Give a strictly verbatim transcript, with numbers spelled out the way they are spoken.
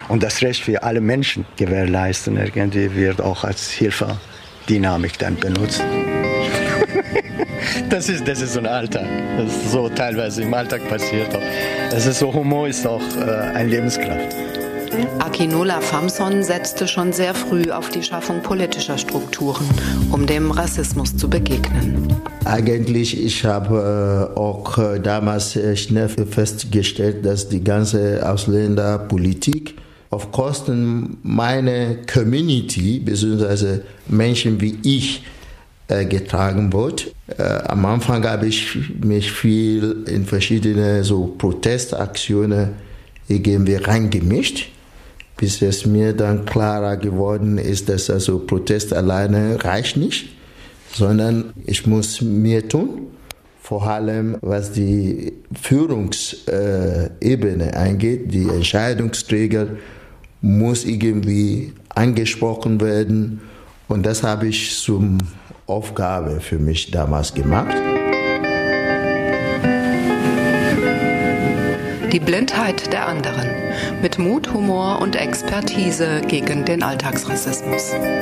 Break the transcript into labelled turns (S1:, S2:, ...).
S1: und das Recht für alle Menschen gewährleisten, irgendwie wird auch als Hilfedynamik dann benutzt. Das ist, das ist so ein Alltag. Das ist so teilweise im Alltag passiert auch. Es ist so, Humor ist auch äh, eine Lebenskraft.
S2: Akinola Famson setzte schon sehr früh auf die Schaffung politischer Strukturen, um dem Rassismus zu begegnen.
S3: Eigentlich, ich habe äh, auch äh, damals äh, schnell festgestellt, dass die ganze Ausländerpolitik auf Kosten meiner Community, beziehungsweise Menschen wie ich, äh, getragen wird. Äh, am Anfang habe ich mich viel in verschiedene so Protestaktionen irgendwie reingemischt, bis es mir dann klarer geworden ist, dass also Protest alleine reicht nicht, sondern ich muss mehr tun, vor allem was die Führungsebene angeht. Die Entscheidungsträger muss irgendwie angesprochen werden und das habe ich zum Aufgabe für mich damals gemacht.
S2: Die Blindheit der anderen. Mit Mut, Humor und Expertise gegen den Alltagsrassismus.